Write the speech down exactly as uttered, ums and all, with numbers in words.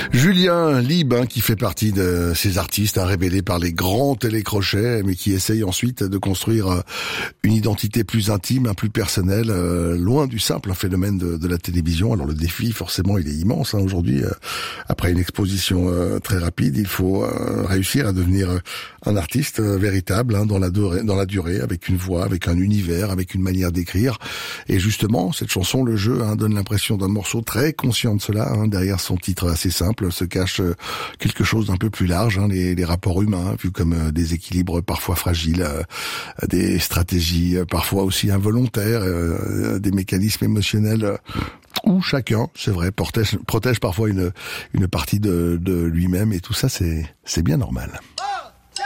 Julien Lieb, hein, qui fait partie de ces artistes hein, révélés par les grands télécrochets, mais qui essayent ensuite de construire euh, une identité plus intime, un plus personnelle, euh, loin du simple phénomène de, de la télévision. Alors le défi, forcément, il est immense hein, aujourd'hui. Euh, après une exposition euh, très rapide, il faut euh, réussir à devenir euh, un artiste euh, véritable hein, dans la durée, dans la durée, avec une voix, avec un univers, avec une manière d'écrire. Et justement, cette chanson, le jeu, hein, donne l'impression d'un morceau très conscient de cela. Hein, derrière son titre assez simple se cache euh, quelque chose d'un peu plus large, hein, les, les rapports humains, vus comme euh, des équilibres parfois fragiles, euh, des stratégies euh, parfois aussi involontaires, euh, des mécanismes émotionnels euh, où chacun, c'est vrai, protège, protège parfois une, une partie de, de lui-même, et tout ça, c'est, c'est bien normal.